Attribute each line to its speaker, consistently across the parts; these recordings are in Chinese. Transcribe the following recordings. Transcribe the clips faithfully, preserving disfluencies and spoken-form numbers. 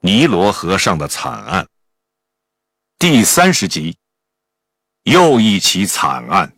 Speaker 1: 尼罗河上的惨案第三十集，又一起惨案。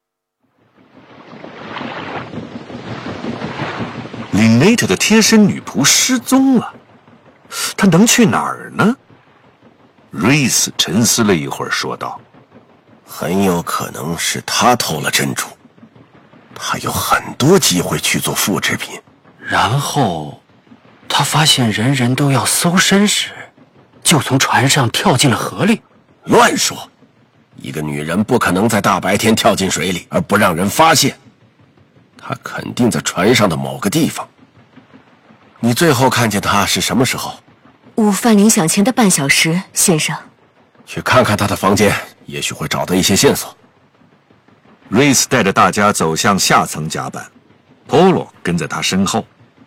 Speaker 1: 林内特的贴身女仆失踪了，她能去哪儿呢？瑞斯沉思了一会儿，说道：“
Speaker 2: 很有可能是他偷了珍珠，他有很多机会去做复制品。
Speaker 3: 然后，他发现人人都要搜身时，就从船上跳进了河里。”
Speaker 2: 乱说！一个女人不可能在大白天跳进水里而不让人发现。她肯定在船上的某个地方。你最后看见她是什么时候？
Speaker 4: 午饭铃响前的半小时，先生。
Speaker 2: 去看看她的房间，也许会找到一些线索。
Speaker 1: 瑞斯带着大家走向下层甲板，波罗跟在他身后。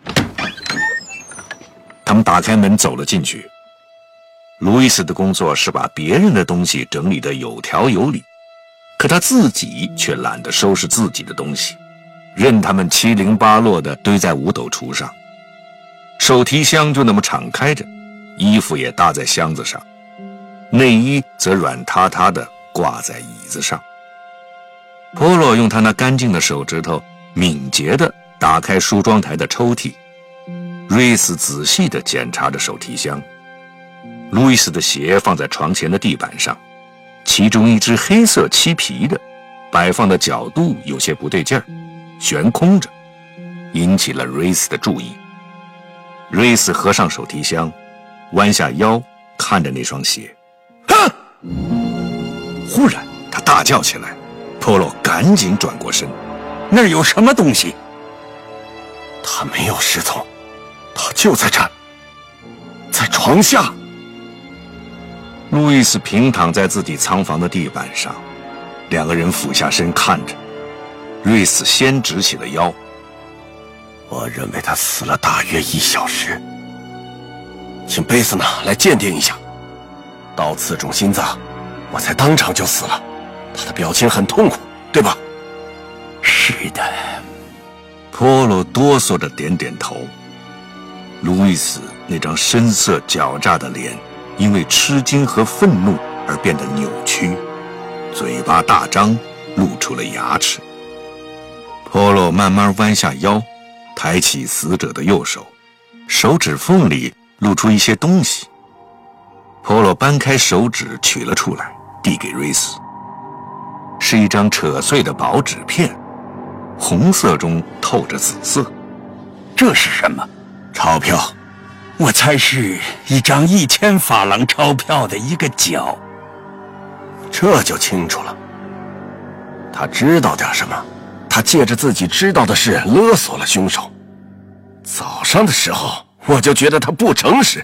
Speaker 1: 他们打开门走了进去。路易斯的工作是把别人的东西整理得有条有理，可他自己却懒得收拾自己的东西，任他们七零八落地堆在五斗橱上。手提箱就那么敞开着，衣服也搭在箱子上，内衣则软塌塌地挂在椅子上。波洛用他那干净的手指头敏捷地打开梳妆台的抽屉，瑞斯仔细地检查着手提箱。路易斯的鞋放在床前的地板上，其中一只黑色漆皮的摆放的角度有些不对劲儿，悬空着，引起了瑞斯的注意。瑞斯合上手提箱，弯下腰看着那双鞋。啊！忽然他大叫起来，波洛赶紧转过身。
Speaker 3: 那儿有什么东西？
Speaker 2: 他没有失踪，他就在这儿，在床下。
Speaker 1: 路易斯平躺在自己仓房的地板上，两个人俯下身看着。瑞斯先直起了腰。
Speaker 2: 我认为他死了大约一小时，请贝斯纳来鉴定一下。刀刺中心脏，我才当场就死了。他的表情很痛苦，对吧？
Speaker 3: 是的。
Speaker 1: 波罗哆嗦着点点头。路易斯那张深色狡诈的脸因为吃惊和愤怒而变得扭曲，嘴巴大张，露出了牙齿。波洛慢慢弯下腰，抬起死者的右手，手指缝里露出一些东西。波洛掰开手指取了出来，递给瑞斯。是一张扯碎的薄纸片，红色中透着紫色。
Speaker 3: 这是什么？
Speaker 2: 钞票。
Speaker 3: 我猜是一张一千法郎钞票的一个角。
Speaker 2: 这就清楚了。他知道点什么，他借着自己知道的事勒索了凶手。早上的时候我就觉得他不诚实。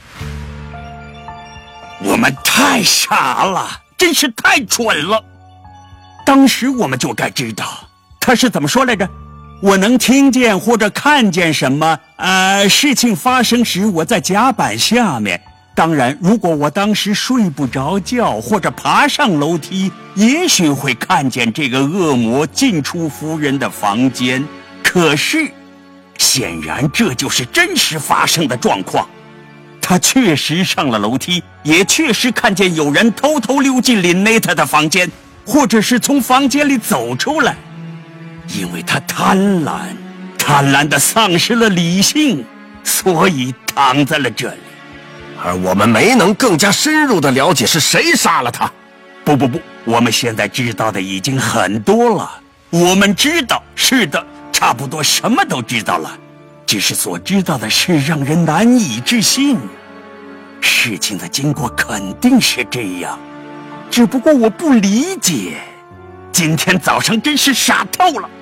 Speaker 3: 我们太傻了，真是太蠢了。当时我们就该知道。他是怎么说来着？我能听见或者看见什么呃，事情发生时我在甲板下面。当然如果我当时睡不着觉或者爬上楼梯，也许会看见这个恶魔进出夫人的房间。可是显然这就是真实发生的状况。他确实上了楼梯，也确实看见有人偷偷溜进林内特的房间，或者是从房间里走出来。因为他贪婪，贪婪地丧失了理性，所以躺在了这里。
Speaker 2: 而我们没能更加深入地了解是谁杀了他。
Speaker 3: 不不不，我们现在知道的已经很多了。我们知道，是的，差不多什么都知道了，只是所知道的事让人难以置信。事情的经过肯定是这样，只不过我不理解。今天早上真是傻透了。